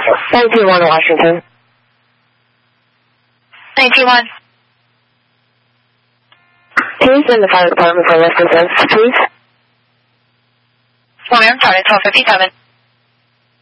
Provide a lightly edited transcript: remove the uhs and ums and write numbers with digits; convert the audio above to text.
91 Washington. 91. Can you send the fire department for less than 10, please? Well, I'm sorry, 1257.